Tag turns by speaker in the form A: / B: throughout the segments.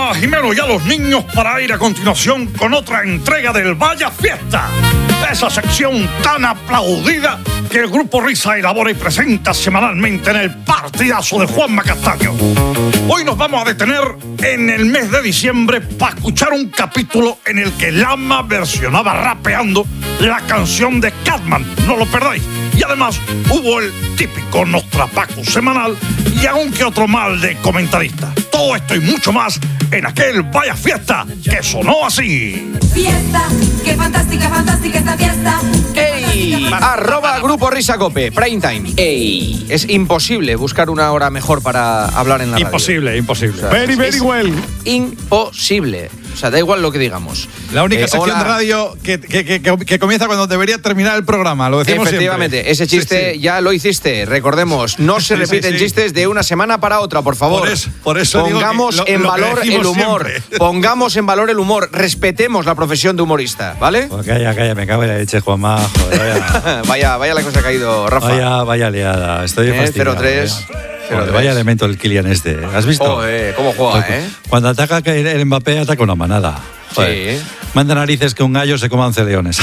A: a Jimeno y a los niños para ir a continuación con otra entrega del Vaya Fiesta. Esa sección tan aplaudida que el Grupo Risa elabora y presenta semanalmente en el partidazo de Juanma Castaño. Hoy nos vamos a detener en el mes de diciembre para escuchar un capítulo en el que Lama versionaba rapeando la canción de Catman. No lo perdáis. Y además hubo el típico Nostrapacus semanal y aún que otro mal de comentarista. Todo esto y mucho más en aquel Vaya Fiesta que sonó así.
B: Fiesta, qué fantástica, fantástica esta fiesta.
C: ¡Ey! Arroba Grupo Risa Cope, Prime Time. ¡Ey! Es imposible buscar una hora mejor para hablar en la radio.
A: Imposible.
C: O sea,
D: Very well.
C: Imposible. O sea, da igual lo que digamos.
D: La única sección
C: hola.
D: de radio que comienza cuando debería terminar el programa. Lo decimos
C: Efectivamente,
D: siempre.
C: ese chiste ya lo hiciste. Recordemos, no se repiten chistes de una semana para otra, por favor.
D: Por eso
C: pongamos
D: digo que
C: en
D: lo que
C: valor el
D: decimos
C: humor.
D: siempre.
C: Pongamos en valor el humor. Respetemos la profesión de humorista, ¿vale?
E: Pues calla, me cago en la leche, Juanma. Joder,
C: vaya la cosa que ha caído, Rafa.
E: vaya liada. Estoy fastidiado.
C: 0-3.
E: Joder, vaya elemento el Kylian este. ¿Has visto?
C: Joder, cómo juega,
E: Cuando ataca el Mbappé, ataca una manada. Joder.
C: Sí.
E: Manda narices que un gallo se coma 11 leones.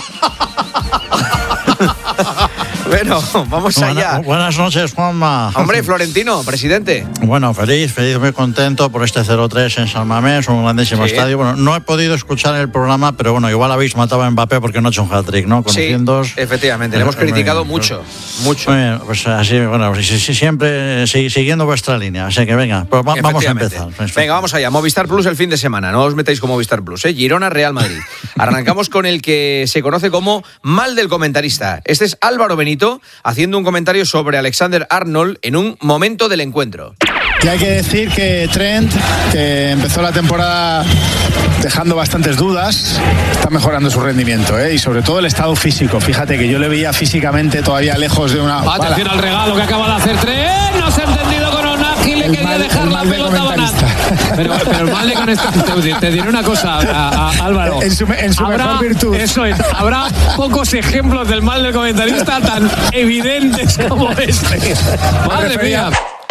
C: Bueno, vamos allá.
F: Buenas noches, Juanma.
C: Hombre, Florentino, presidente.
F: Bueno, feliz, muy contento por este 0-3 en San Mamés, un grandísimo estadio. Bueno, no he podido escuchar el programa, pero bueno, igual habéis matado a Mbappé porque no ha hecho un hat-trick, ¿no? Conociendo.
C: Sí, efectivamente, le hemos criticado mucho.
F: Muy bien, pues así, bueno, siempre siguiendo vuestra línea. Así que venga, pues vamos a empezar.
C: Venga, vamos allá. Movistar Plus el fin de semana. No os metáis con Movistar Plus, Girona, Real Madrid. Arrancamos con el que se conoce como mal del comentarista. Este es Álvaro Benito haciendo un comentario sobre Alexander Arnold en un momento del encuentro.
G: Y hay que decir que Trent, que empezó la temporada dejando bastantes dudas, está mejorando su rendimiento, y sobre todo el estado físico. Fíjate que yo le veía físicamente todavía lejos de una...
H: Atención al regalo que acaba de hacer Trent. No se ha entendido con Onagi, le quería dejar la pelota banana. Pero el mal de comentarista. Te diré una cosa, a Álvaro.
G: En su mejor virtud.
H: Eso es. Habrá pocos ejemplos del mal del comentarista tan evidentes como este. Madre mía.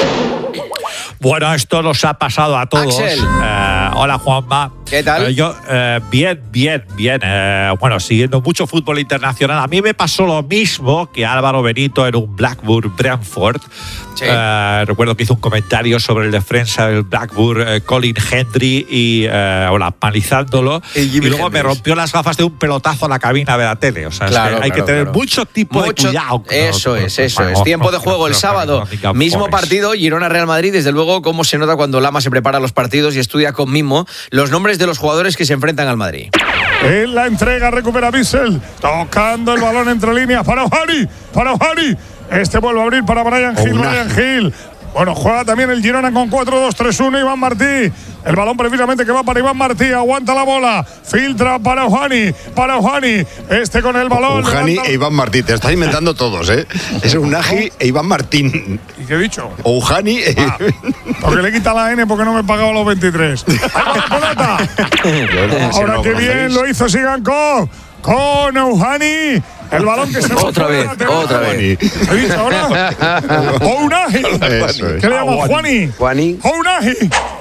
I: Bueno, esto nos ha pasado a todos.
C: Axel.
I: Hola, Juanma.
C: ¿Qué tal?
I: Yo, bien. Bueno, siguiendo mucho fútbol internacional. A mí me pasó lo mismo que Álvaro Benito en un Blackburn-Brentford.
C: Sí.
I: Recuerdo que hizo un comentario sobre el defensa del Blackburn, Colin Hendry, y palizándolo. Y luego me rompió las gafas de un pelotazo a la cabina de la tele. O sea, es que hay que tener mucho tipo de cuidado.
C: Eso es. Tiempo de juego el sábado. Mismo partido, Girona-Real Madrid. Desde luego, cómo se nota cuando Lama se prepara los partidos y estudia con mimo los nombres de los jugadores que se enfrentan al Madrid.
D: En la entrega recupera Bissell, tocando el balón entre líneas para Ojani. Este vuelve a abrir para Brian Hill. Bueno, juega también el Girona con 4-2-3-1. Iván Martí. El balón precisamente que va para Iván Martí. Aguanta la bola. Filtra para Ojani. Este con el balón.
J: Ojani e Iván Martí. Te estás inventando todos, Es Unagi e Iván Martín.
D: ¿Y qué he dicho?
J: Ojani.
D: Porque le quita la N porque no me he pagado los 23. Ahora qué bien lo hizo Sigankov. Con Ojani. El balón que se
C: Otra vez.
D: ¿He dicho ahora? Ounahi. ¿Qué le llamo? Juani. Ounahi.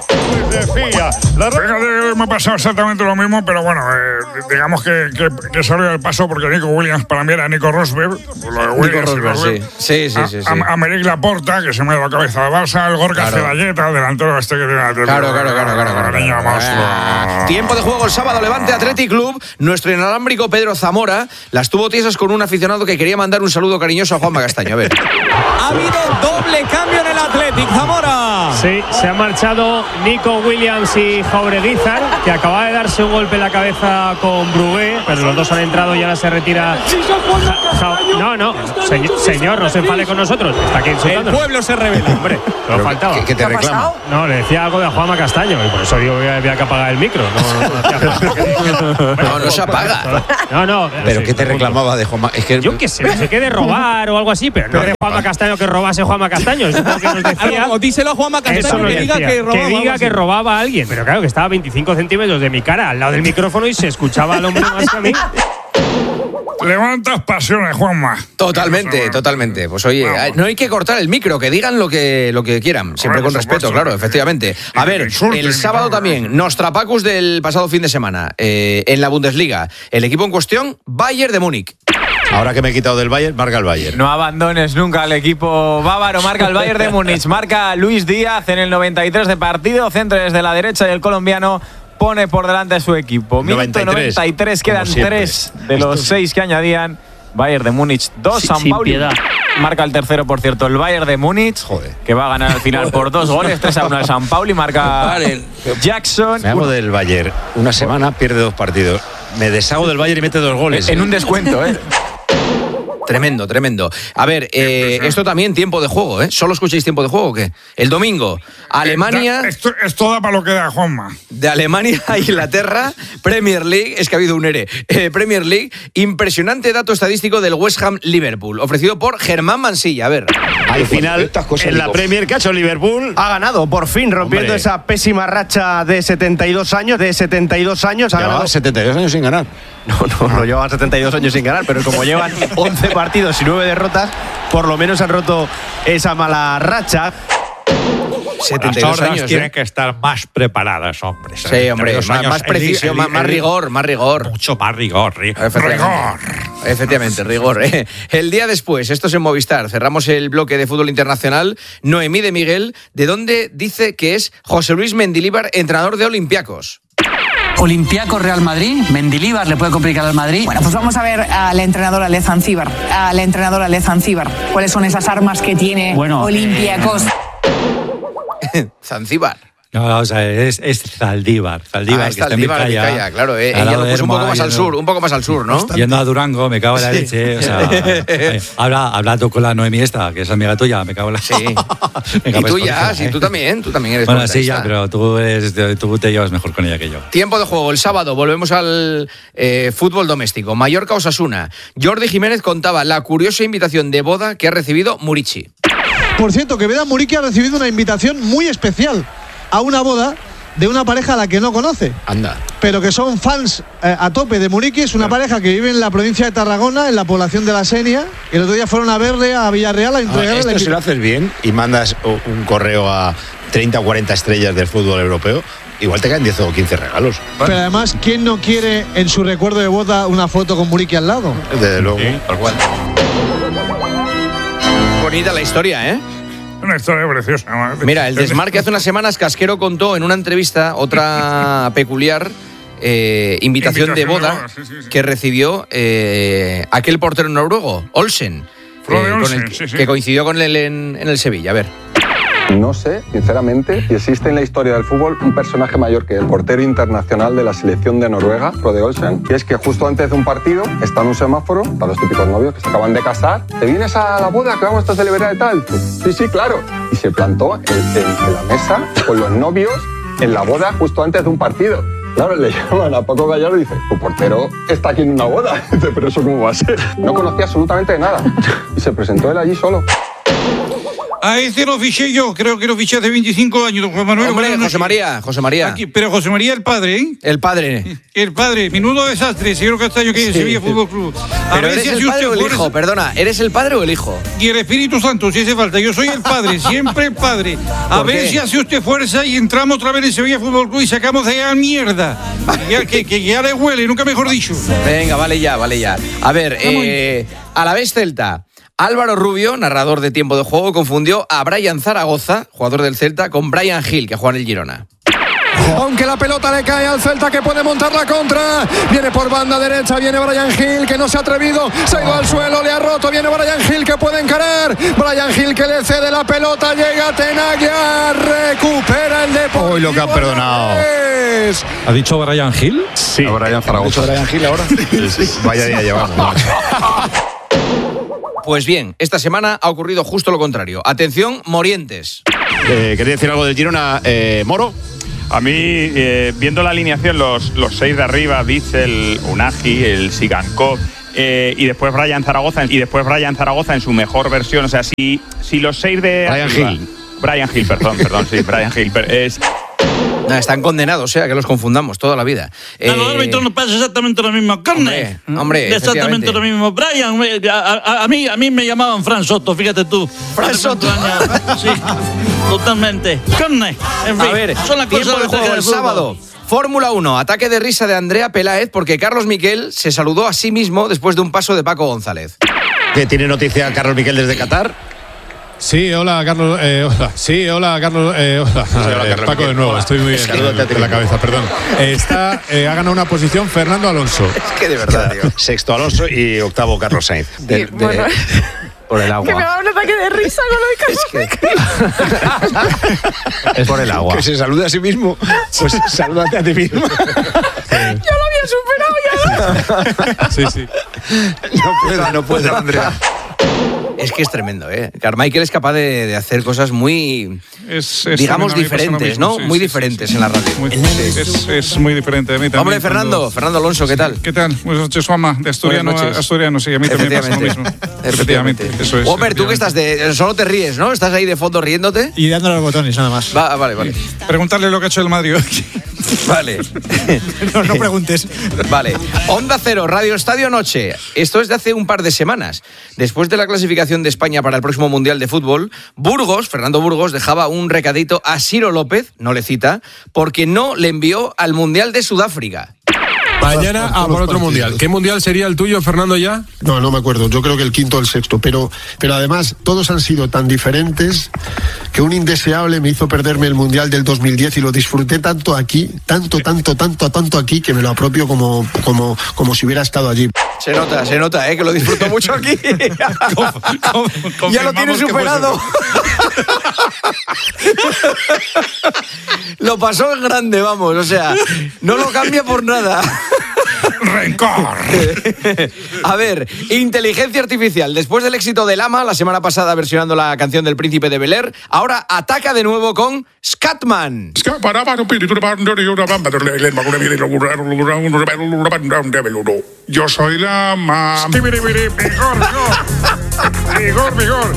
D: Fíjate, me ha pasado exactamente lo mismo, pero bueno, digamos que salió del paso porque Nico Williams para mí era Nico Rosberg.
C: Sí.
D: Améric Laporta, que se me da la cabeza de Barça, el Gorka Cebaleta, el delantero este que tiene
C: Claro. Tiempo de juego el sábado, Levante Athletic Club. Nuestro inalámbrico Pedro Zamora las tuvo tiesas con un aficionado que quería mandar un saludo cariñoso a Juanma Castaño. A ver.
H: Ha habido doble cambio en el Athletic, Zamora.
K: Sí, se han marchado Nico Williams y Jaureguizar, que acaba de darse un golpe en la cabeza con Brugué, pero los dos han entrado y ahora se retira. No, señor, no se enfade con nosotros. Está aquí insultándonos.
H: El pueblo se revela.
K: Hombre, lo faltaba.
J: ¿Qué te reclama?
K: No, le decía algo de Juanma Castaño y por eso digo que había que apagar el micro.
C: No se apaga.
K: No.
J: ¿Pero qué te reclamaba de Juanma? Es que
K: yo qué sé, no sé qué de robar o algo así, pero no de Juanma Castaño que robase Juanma Castaño. Supongo que nos decía.
H: O díselo a Juanma Castaño que diga que
K: robaba a alguien. Pero claro, que estaba a 25 centímetros de mi cara al lado del micrófono y se escuchaba al hombre más que a mí.
D: Levantas pasiones, Juanma.
C: Totalmente. Pues oye, no hay que cortar el micro, que digan lo que quieran, siempre con respeto, claro, efectivamente. A ver, el sábado también, Nostrapacus del pasado fin de semana, en la Bundesliga. El equipo en cuestión, Bayern de Múnich.
J: Ahora que me he quitado del Bayern, marca el Bayern.
L: No abandones nunca al equipo bávaro, marca el Bayern de Múnich, marca Luis Díaz en el 93 de partido, centro desde la derecha y el colombiano pone por delante a su equipo. Minuto 93, quedan 3 de los 6 que añadían. Bayern de Múnich 2, San Pauli. Marca el tercero, por cierto, el Bayern de Múnich, que va a ganar al final por 2 goles, 3-1 al San Pauli. Marca Jackson.
J: Me hago del Bayern. Una semana pierde 2 partidos. Me deshago del Bayern y mete 2 goles.
L: En un descuento,
C: Tremendo. A ver, esto también tiempo de juego, ¿eh? ¿Solo escucháis tiempo de juego o qué? El domingo, Alemania...
D: Esto da para lo que da, Juanma.
C: De Alemania a Inglaterra, Premier League, es que ha habido un ERE. Premier League, impresionante dato estadístico del West Ham Liverpool, ofrecido por Germán Mansilla. A ver.
J: Al final, en la Premier, ¿qué ha hecho Liverpool?
M: Ha ganado, por fin, rompiendo esa pésima racha de 72 años. Ha ganado
J: 72 años sin ganar.
M: No llevan 72 años sin ganar, pero como llevan 11 partidos y 9 derrotas, por lo menos han roto esa mala racha.
I: 72 Las años tienen que estar más preparadas, hombre.
C: Sí, hombre, más precisión, más rigor.
I: Mucho más rigor.
C: Efectivamente, rigor. El día después, esto es en Movistar, cerramos el bloque de fútbol internacional. Noemí de Miguel, ¿de dónde dice que es José Luis Mendilibar, entrenador de Olympiacos?
N: Olympiacos Real Madrid, Mendilibar le puede complicar al Madrid.
O: Bueno, pues vamos a ver a la entrenadora Lez Zanzíbar. ¿Cuáles son esas armas que tiene Olympiacos?
C: Zanzíbar.
E: No, o sea, es Zaldívar. Zaldívar, que está en Vizcaya,
C: claro. Ella lo puso un poco más al sur, ¿no?
E: Yendo a Durango, me cago en la leche. O sea, habla tú con la Noemí esta, que es amiga tuya, me cago en la...
C: Sí. Y tú ya, sí, tú también eres...
E: Bueno, sí, ya, pero tú te llevas mejor con ella que yo.
C: Tiempo de juego, el sábado, volvemos al fútbol doméstico. Mallorca-Osasuna. Jordi Jiménez contaba la curiosa invitación de boda que ha recibido Muriqi.
P: Por cierto, que Vedan Muriqi ha recibido una invitación muy especial a una boda de una pareja a la que no conoce.
J: Anda.
P: Pero que son fans a tope de Muriqui. Es una pareja que vive en la provincia de Tarragona, en la población de La Senia. Y el otro día fueron a verle a Villarreal a entregarle...
J: Esto si lo haces bien y mandas un correo a 30 o 40 estrellas del fútbol europeo, igual te caen 10 o 15 regalos.
P: Pero además, ¿quién no quiere en su recuerdo de boda una foto con Muriqui al lado?
J: Desde luego.
C: Sí, tal cual. Bonita la historia, ¿eh?
D: Una historia preciosa.
C: Mira, el Desmarque hace unas semanas, Casquero contó en una entrevista otra peculiar invitación de boda que recibió aquel portero noruego, Olsen, que coincidió con él en el Sevilla. A ver.
Q: No sé, sinceramente, si existe en la historia del fútbol un personaje mayor que el portero internacional de la selección de Noruega, Frode Olsen, y es que justo antes de un partido está en un semáforo, están los típicos novios que se acaban de casar. ¿Te vienes a la boda que vamos a celebrar y tal? Sí, claro. Y se plantó en la mesa con los novios en la boda justo antes de un partido. Claro, le llaman a Paco Gallardo y dice: tu portero está aquí en una boda. Dice: pero eso cómo va a ser. No conocía absolutamente de nada. Y se presentó él allí solo.
R: A ese lo fiché yo, creo que lo fiché hace 25 años, don Juan Manuel.
C: Hombre, José María.
R: Aquí, pero José María el padre, ¿eh?
C: El padre,
R: menudo desastre, señor Castaño, que es Sevilla Fútbol Club.
C: Pero eres el padre o el hijo, perdona, ¿eres el padre o el hijo?
R: Y el Espíritu Santo, si hace falta, yo soy el padre, siempre el padre. A ver si hace usted fuerza y entramos otra vez en Sevilla Fútbol Club y sacamos de allá mierda. que ya le huele, nunca mejor dicho.
C: Venga, vale ya. A ver, a la vez Celta. Álvaro Rubio, narrador de Tiempo de Juego, confundió a Brian Zaragoza, jugador del Celta, con Brian Gil, que juega en el Girona.
S: Aunque la pelota le cae al Celta, que puede montar la contra. Viene por banda derecha, viene Brian Gil, que no se ha atrevido, se ha ido al suelo, le ha roto, viene Brian Gil, que puede encarar. Brian Gil, que le cede la pelota, llega Tenaglia, recupera el Deportivo.
J: Uy, lo que ha perdonado.
E: ¿Ha dicho Brian Gil?
J: Sí. A Brian Zaragoza. ¿Ha dicho Brian Gil ahora? Sí. Vaya día llevamos.
C: Pues bien, esta semana ha ocurrido justo lo contrario. Atención, Morientes.
J: ¿Quería decir algo del Girona, Moro?
T: A mí, viendo la alineación, los 6 de arriba, Bitzel, Unagi, el Sigankov, y después Brian Zaragoza en su mejor versión. O sea, si los 6 de
J: Brian
T: arriba,
J: Gil.
T: Brian Gil, perdón, sí, Brian Gil.
C: No, están condenados, a que los confundamos toda la vida.
R: A los árbitros nos pasa exactamente lo mismo. Corne.
C: Hombre,
R: exactamente lo mismo. Brian, a mí me llamaban Fran Soto, fíjate tú.
C: Fran Soto.
R: Sí, totalmente. Corne. En fin,
C: a ver,
R: son las
C: tiempo
R: cosas
C: de juego el sábado. Fórmula 1, ataque de risa de Andrea Peláez porque Carlos Miquel se saludó a sí mismo después de un paso de Paco González.
J: ¿Que tiene noticia Carlos Miquel desde Qatar?
U: Sí, hola Carlos. Hola. Sí, hola Carlos. Hola.
J: Carlos
U: Paco de nuevo, estoy muy bien de la cabeza, perdón. Ha ganado una posición Fernando Alonso.
C: Es que de verdad, tío.
J: Sexto Alonso y octavo Carlos Sainz.
O: Bueno,
C: por el agua.
O: que me da un ataque de risa con lo de Carlos.
J: Es por el agua. Que se salude a sí mismo. Pues salúdate a ti mismo.
O: Yo lo había superado ya.
U: Sí.
J: No puedo, Andrea.
C: Es que es tremendo, Carmichael es capaz de hacer cosas muy, digamos, diferentes, ¿no? Muy diferentes en la radio.
D: Es muy diferente de mí también.
C: Hombre, Fernando Alonso, ¿qué tal?
D: ¿Qué tal? Buenas noches, Juanma. De asturiano a asturiano, sí, a mí también pasa lo mismo. Efectivamente, eso es.
C: Homer, tú que estás solo te ríes, ¿no? Estás ahí de fondo riéndote.
U: Y dándole los botones, nada más.
C: Vale.
D: Preguntarle lo que ha hecho el Madrid hoy.
C: Vale.
U: No preguntes.
C: Vale. Onda Cero, Radio Estadio Noche. Esto es de hace un par de semanas. Después de la clasificación de España para el próximo Mundial de Fútbol, Fernando Burgos, dejaba un recadito a Ciro López, no le cita, porque no le envió al Mundial de Sudáfrica.
U: Mañana por otro mundial. ¿Qué mundial sería el tuyo, Fernando, ya?
V: No me acuerdo. Yo creo que el quinto o el sexto. Pero además, todos han sido tan diferentes que un indeseable me hizo perderme el mundial del 2010 y lo disfruté tanto aquí, tanto aquí, que me lo apropio como si hubiera estado allí.
C: Se nota, que lo disfruto mucho aquí. Ya lo tiene superado. Lo pasó en grande, vamos, o sea, no lo cambia por nada.
D: ¡Rencor!
C: A ver, inteligencia artificial. Después del éxito de Lama, la semana pasada versionando la canción del Príncipe de Bel-Air, ahora ataca de nuevo con Scatman.
D: Yo soy Lama. Vigor.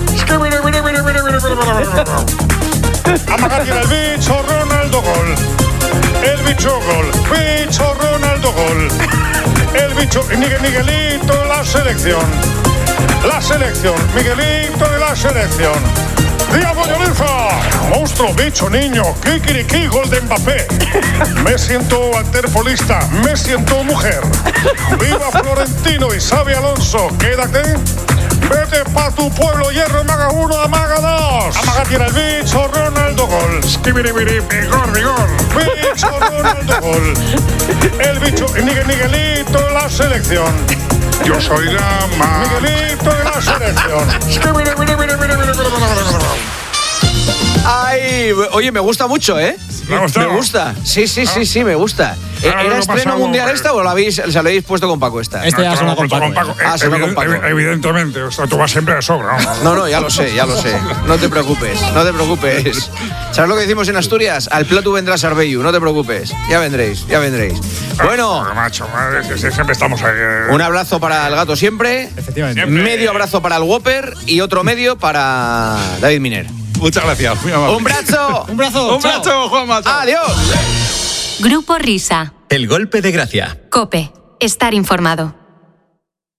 D: Amagar el bicho, Ronaldo gol. El bicho gol. Bicho, Ronaldo gol. El bicho, Miguelito, la selección. Miguelito de la selección. Diego Lloreza, monstruo, bicho, niño, kikiriki, gol de Mbappé. Me siento alterpolista, me siento mujer. Viva Florentino y Xabi Alonso, quédate. Vete pa' tu pueblo, Hierro, amaga uno, amaga dos. Amaga tira el bicho, Ronaldo gol. Vigor. Bicho, Ronaldo gol. El bicho, Miguelito, la selección. Yo soy Lama. Miguelito de la selección.
C: Ay, oye, me gusta mucho, ¿eh?
D: ¿Me
C: gusta. Sí, me gusta. ¿Era estreno mundial esta o se lo habéis puesto con Paco esta?
U: Este ya suena con Paco.
C: Suena con Paco.
D: Evidentemente, o sea, tú vas siempre de sobra.
C: No, ya lo sé. No te preocupes. ¿Sabes lo que decimos en Asturias? Al plato vendrá Sarbeyu, no te preocupes. Ya vendréis. Bueno,
D: macho, siempre estamos ahí.
C: Un abrazo para el gato siempre.
U: Efectivamente.
C: Medio abrazo para el Whopper y otro medio para David Miner.
I: Muchas gracias, muy amable.
C: Un brazo.
U: Un brazo,
I: Juanma.
C: Adiós.
W: Grupo Risa.
X: El golpe de gracia.
W: COPE. Estar informado.